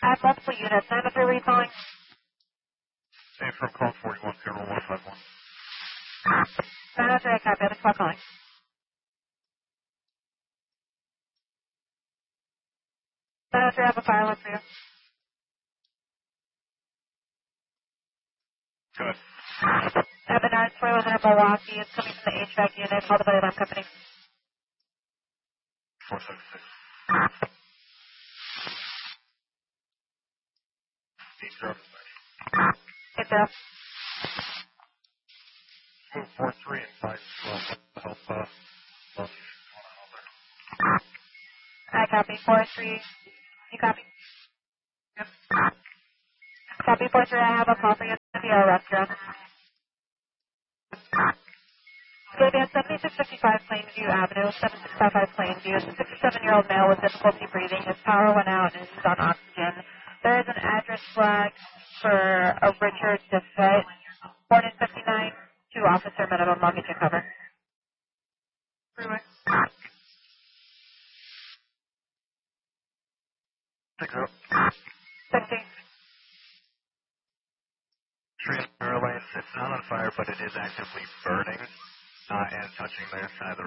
I have multiple units. 903, where are you calling? Hey, from call 410151. 903, I copy. Other call calling. I have a fire alarm for you. Good. I have a 911 in Milwaukee. It's coming from the HVAC unit. Call the Buddy Alarm Company. 476. 80. Hey, Sarah. Move 43 and 512. Help, well, I copy. 4-3. You copy? Yep. Copy 4-3. I have a call for you at the restaurant. Baby at 7655 Plainview Avenue, 7655 Plainview. It's a 67-year-old male with difficulty breathing. His power went out and he's on oxygen. There is an address flag for a Richard DeFett, born in 59, 2 officer minimum luggage and cover. Freeway. 60. 60. Tree in the lane. It's not on fire, but it is actively burning and touching the side of the